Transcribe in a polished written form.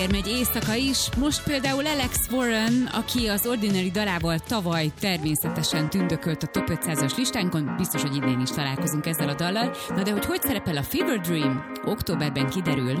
Megy éjszaka is. Most például Alex Warren, aki az Ordinary dalával tavaly természetesen tündökölt a Top 500-as listánkon, biztos, hogy idén is találkozunk ezzel a dallal. Na de hogy szerepel a Fever Dream, októberben kiderül.